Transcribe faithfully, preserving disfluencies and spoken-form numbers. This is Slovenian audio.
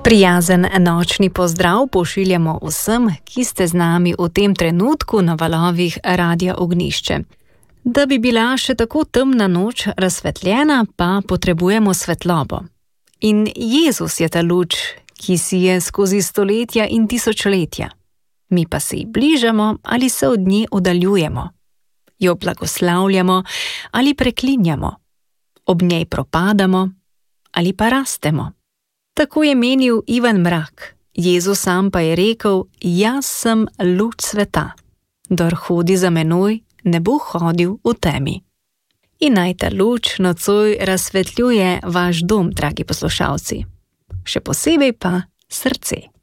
Prijazen nočni pozdrav pošiljamo vsem, ki ste z nami v tem trenutku na valovih Radia Ognjišče. Da bi bila še tako temna noč razsvetljena, pa potrebujemo svetlobo. In Jezus je ta luč, ki si je skozi stoletja in tisočletja. Mi pa se ji bližamo ali se od nje oddaljujemo. Jo blagoslavljamo ali preklinjamo. Ob njej propadamo ali pa rastemo. Tako je menil Ivan Mrak. Jezus sam pa je rekel: jaz sem luč sveta. Kdor hodi za menoj, ne bo hodil v temi. In naj ta luč nocoj razsvetljuje vaš dom, dragi poslušalci. Še posebej pa srce.